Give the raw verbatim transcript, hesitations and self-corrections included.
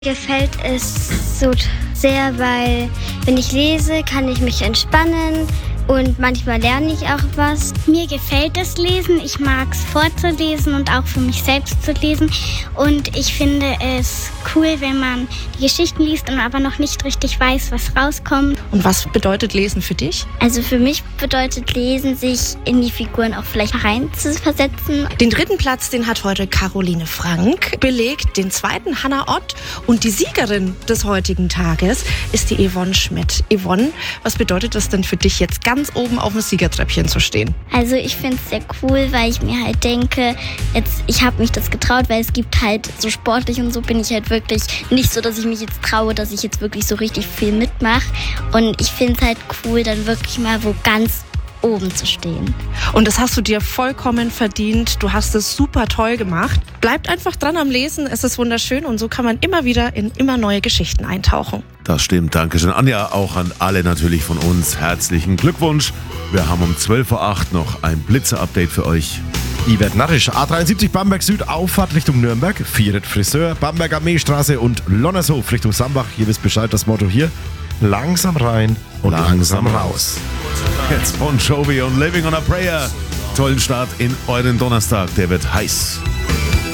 Gefällt es so sehr, weil wenn ich lese, kann ich mich entspannen und manchmal lerne ich auch was. Mir gefällt das Lesen, ich mag es vorzulesen und auch für mich selbst zu lesen und ich finde es cool, wenn man die Geschichten liest und aber noch nicht richtig weiß, was rauskommt. Und was bedeutet Lesen für dich? Also für mich bedeutet Lesen, sich in die Figuren auch vielleicht reinzuversetzen. Den dritten Platz, den hat heute Caroline Frank belegt, den zweiten Hannah Ott und die Siegerin des heutigen Tages ist die Yvonne Schmidt. Yvonne, was bedeutet das denn für dich jetzt ganz oben auf dem Siegertreppchen zu stehen? Also ich finde es sehr cool, weil ich mir halt denke, jetzt ich habe mich das getraut, weil es gibt halt so sportlich und so bin ich halt wirklich nicht so, dass ich mich jetzt traue, dass ich jetzt wirklich so richtig viel mitmache. Und ich finde es halt cool, dann wirklich mal wo ganz oben zu stehen. Und das hast du dir vollkommen verdient. Du hast es super toll gemacht. Bleibt einfach dran am Lesen. Es ist wunderschön und so kann man immer wieder in immer neue Geschichten eintauchen. Das stimmt. Dankeschön, Anja. Auch an alle natürlich von uns. Herzlichen Glückwunsch. Wir haben um zwölf Uhr acht noch ein Blitzer-Update für euch. Ich werd narrisch. A dreiundsiebzig Bamberg Süd, Auffahrt Richtung Nürnberg. Vieret Friseur, Bamberg Armeestraße und Lonnershof Richtung Sambach. Ihr wisst Bescheid, das Motto hier. Langsam rein und langsam, langsam raus. Jetzt Bon Jovi und Living on a Prayer. Tollen Start in euren Donnerstag. Der wird heiß.